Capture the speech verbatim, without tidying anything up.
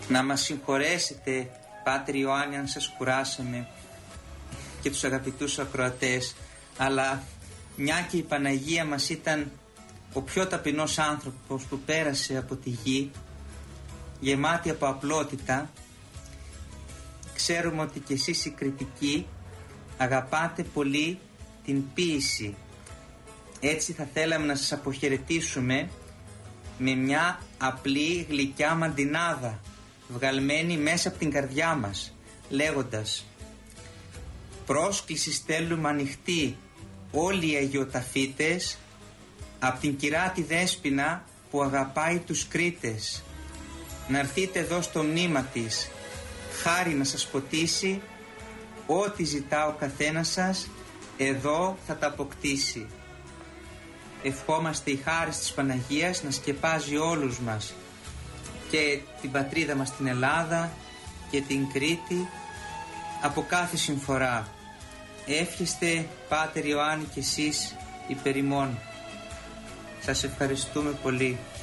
Να μας συγχωρέσετε, Πάτερ Ιωάννη, αν σας κουράσαμε, και τους αγαπητούς ακροατές, αλλά μια και η Παναγία μας ήταν ο πιο ταπεινός άνθρωπος που πέρασε από τη γη, γεμάτη από απλότητα, ξέρουμε ότι και εσείς οι κριτικοί αγαπάτε πολύ την ποίηση. Έτσι θα θέλαμε να σας αποχαιρετήσουμε με μια απλή γλυκιά μαντινάδα, βγαλμένη μέσα από την καρδιά μας, λέγοντας: πρόσκληση στέλνουμε ανοιχτή όλοι οι αγιοταφίτες από την Κυράτη Δέσποινα που αγαπάει τους Κρήτες, να έρθείτε εδώ στο μνήμα της, χάρη να σας ποτίσει, ό,τι ζητά ο καθένας σας εδώ θα τα αποκτήσει. Ευχόμαστε η χάρη της Παναγίας να σκεπάζει όλους μας, και την πατρίδα μας την Ελλάδα και την Κρήτη, από κάθε συμφορά. Εύχεστε, Πάτερ Ιωάννη, και εσείς υπερ ημών. Σας ευχαριστούμε πολύ.